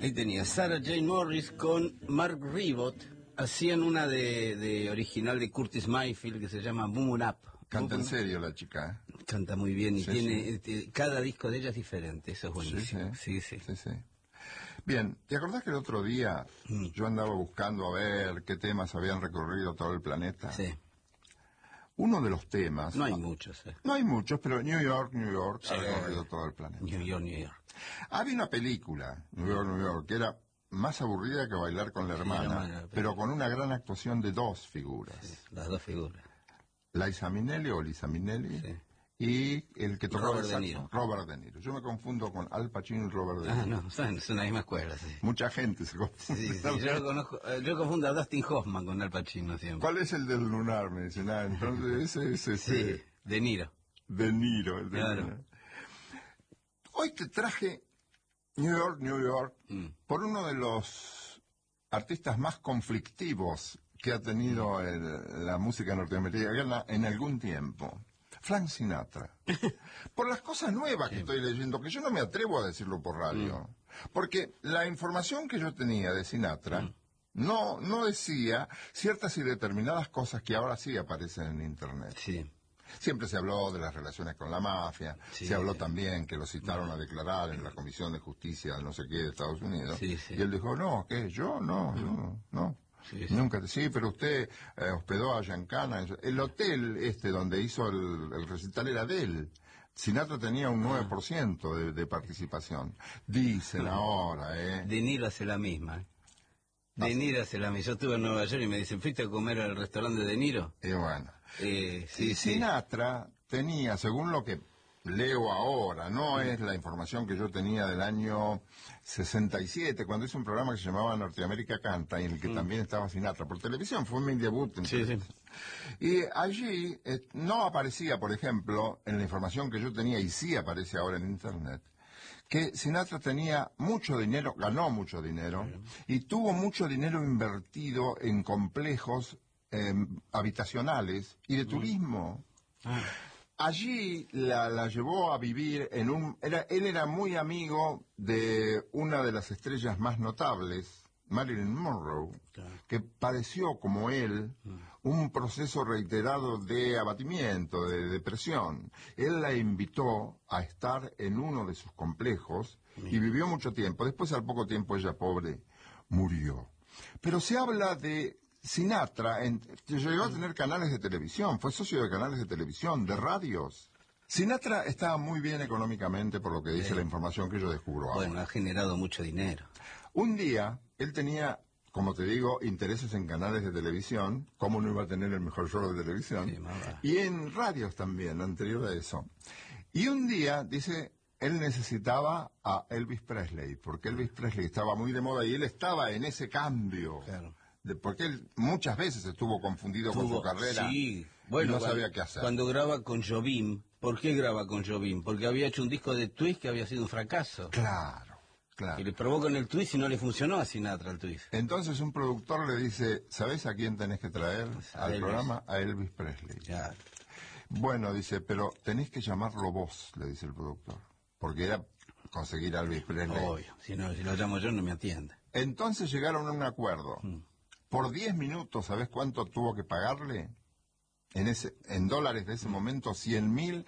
Ahí tenía Sarah Jane Morris con Mark Ribot. Hacían una de original de Curtis Mayfield que se llama Moon Up. Canta en serio la chica, ¿eh? Canta muy bien y Sí, tiene cada disco de ella es diferente, eso es buenísimo. Sí, sí. Bien, ¿te acordás que el otro día yo andaba buscando a ver qué temas habían recorrido todo el planeta? Sí. Uno de los temas... No hay muchos. No hay muchos, pero New York Sí. ha recorrido todo el planeta. New York. Había una película, New York, que era más aburrida que Bailar con la hermana, pero con una gran actuación de dos figuras. Sí, las dos figuras. Liza Minnelli, Sí. Y el que tocaba Robert el De saxo, Niro. Robert De Niro. Yo me confundo con Al Pacino y Robert De Niro. No, son la misma escuela, sí. Mucha gente se confunde. Sí, yo confundo a Dustin Hoffman con Al Pacino siempre. ¿Cuál es el del lunar? Me dicen, entonces ese es Sí, De Niro. De Niro, el de Claro. Niro. Hoy te traje New York, por uno de los artistas más conflictivos que ha tenido la música norteamericana en algún tiempo. Frank Sinatra. Por las cosas nuevas que estoy leyendo, que yo no me atrevo a decirlo por radio. Porque la información que yo tenía de Sinatra no decía ciertas y determinadas cosas que ahora sí aparecen en Internet. Sí. Siempre se habló de las relaciones con la mafia, Sí, se habló también que lo citaron a declarar en la Comisión de Justicia, no sé qué, de Estados Unidos. Sí, sí. Y él dijo, no, ¿qué? ¿Yo? No. Sí, sí. Nunca, sí, pero usted hospedó a Giancana. El hotel donde hizo el recital era de él. Sinatra tenía un 9% de participación. Dicen ahora, De Niro hace la misma. De Niro hace la misma. Yo estuve en Nueva York y me dicen, ¿fuiste a comer al restaurante de De Niro? Y bueno. Sí. Sinatra tenía, según lo que leo ahora, no es la información que yo tenía del año 67, cuando hice un programa que se llamaba Norteamérica Canta, en el que también estaba Sinatra por televisión, fue mi debut en televisión. Y allí no aparecía, por ejemplo, en la información que yo tenía, y sí aparece ahora en Internet, que Sinatra tenía mucho dinero, ganó mucho dinero, y tuvo mucho dinero invertido en complejos habitacionales y de turismo. Allí la llevó a vivir él era muy amigo de una de las estrellas más notables, Marilyn Monroe, que padeció como él un proceso reiterado de abatimiento, de depresión. Él la invitó a estar en uno de sus complejos y vivió mucho tiempo. Después, al poco tiempo, ella, pobre, murió. Pero se habla de Sinatra, llegó a tener canales de televisión, fue socio de canales de televisión, de radios. Sinatra estaba muy bien económicamente, por lo que dice la información que yo descubro ahora. Bueno, ha generado mucho dinero. Un día, él tenía, como te digo, intereses en canales de televisión, ¿cómo no iba a tener el mejor show de televisión? Sí, y en radios también, anterior a eso. Y un día, dice, él necesitaba a Elvis Presley, porque Elvis Presley estaba muy de moda y él estaba en ese cambio. Claro. Porque él muchas veces estuvo confundido con su carrera. Sí, bueno, y no sabía qué hacer. Cuando graba con Jobim, ¿por qué graba con Jobim? Porque había hecho un disco de twist que había sido un fracaso. Claro. Y le probó con el twist y no le funcionó a Sinatra el twist. Entonces un productor le dice, ¿sabés a quién tenés que traer al programa? A Elvis Presley. Claro. Bueno, dice, pero tenés que llamarlo vos, le dice el productor. Porque era conseguir a Elvis Presley. Obvio, si lo llamo yo no me atiende. Entonces llegaron a un acuerdo. Por 10 minutos, ¿sabés cuánto tuvo que pagarle? En dólares de ese momento, $100,000.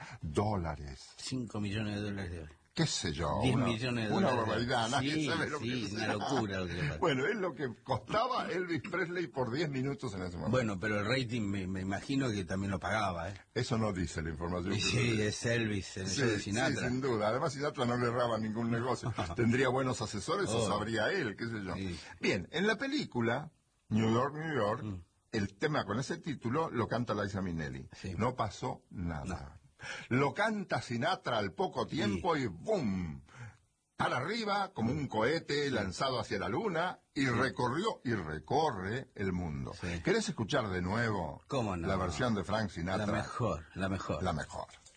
5 millones de dólares de hoy. ¿Qué sé yo? 10 millones de dólares. Una barbaridad, nadie sabe lo que es. Una locura. Lo que pasa. Bueno, es lo que costaba Elvis Presley por 10 minutos en ese momento. Bueno, pero el rating me imagino que también lo pagaba, ¿eh? Eso no dice la información. Y sí, es Elvis, el show de Sinatra. Sí, sin duda. Además, Sinatra no le erraba ningún negocio. Tendría buenos asesores o sabría él, qué sé yo. Sí. Bien, en la película New York, el tema con ese título lo canta Liza Minnelli. Sí. No pasó nada. Lo canta Sinatra al poco tiempo y ¡bum! Para arriba como un cohete lanzado hacia la luna y recorrió y recorre el mundo. Sí. ¿Querés escuchar de nuevo ¿Cómo no? la versión de Frank Sinatra? La mejor. La mejor.